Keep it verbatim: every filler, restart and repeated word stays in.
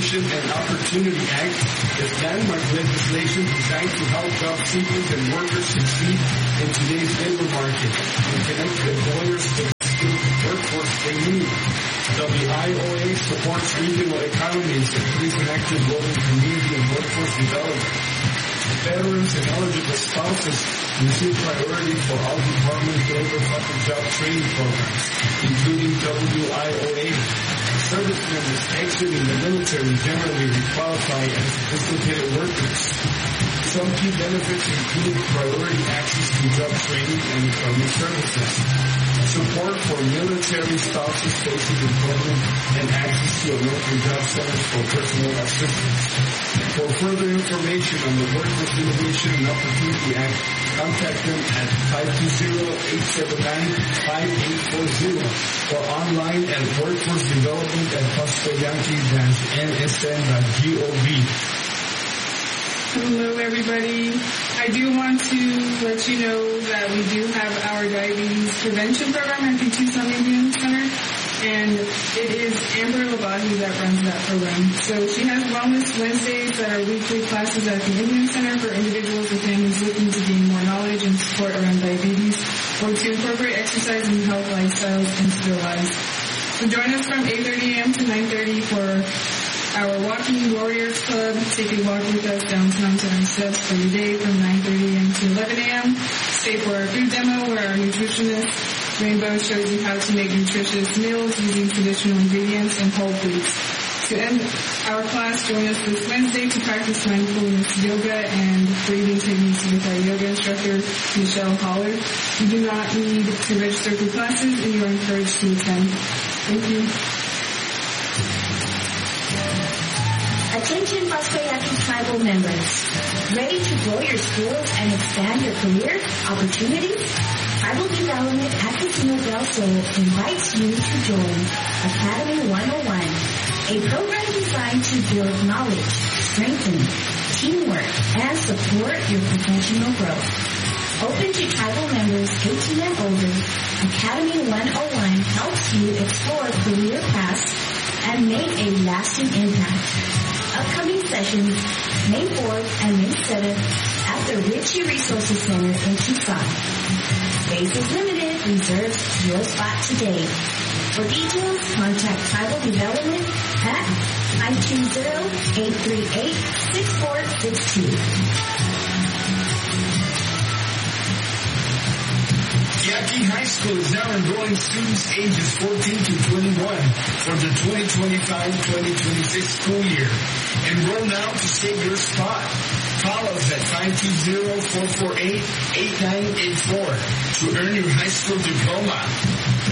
Innovation and Opportunity Act is landmark legislation designed to help job seekers and workers succeed in today's labor market and connect employers to the skilled workforce they need. W I O A supports regional economies and plays an active role in community and workforce development. Veterans and eligible spouses receive priority for all department labor-funded job training programs, including W I O A. Service members exiting the military generally qualify as sophisticated workers. Some key benefits include priority access to job training and employment services, support for military spouses facing employment, and access to American Job Centers for personal assistance. For further information on the Workforce Innovation and Opportunity Act, contact them at five two zero, eight seven nine, five eight four zero or online at workforce development at pastoyankee dash n s n dot gov. Hello, everybody. I do want to let you know that we do have our diabetes prevention program at the Tucson Indian Center, and it is Amber Labahi that runs that program. So she has Wellness Wednesdays that are weekly classes at the Indian Center for individuals and families looking to gain more knowledge and support around diabetes or to incorporate exercise and health lifestyles into their lives. So join us from eight thirty a.m. to nine thirty for our Walking Warriors Club. Take a walk with us downtown to our steps for the day from nine thirty a.m. to eleven a.m. Stay for our food demo where our nutritionist Rainbow shows you how to make nutritious meals using traditional ingredients and whole foods. To end our class, join us this Wednesday to practice mindfulness yoga and breathing techniques with our yoga instructor, Michelle Holler. You do not need to register for classes, and you are encouraged to attend. Thank you. Attention Pastoyaki tribal members. Ready to grow your skills and expand your career opportunities? Tribal Development at Casino Del Sol invites you to join Academy one oh one, a program designed to build knowledge, strengthen teamwork, and support your professional growth. Open to tribal members eighteen and older, Academy one oh one helps you explore career paths and make a lasting impact. Upcoming sessions, May fourth and May seventh at the Ritchie Resources Center in Tucson. Space is limited. Reserve your spot today. For details, contact Tribal Development at five two zero, eight three eight, six four six two. Yaqui High School is now enrolling students ages fourteen to twenty-one for the twenty twenty-five twenty twenty-six school year. Enroll now to save your spot. Call us at five two zero, four four eight, eight nine eight four to earn your high school diploma.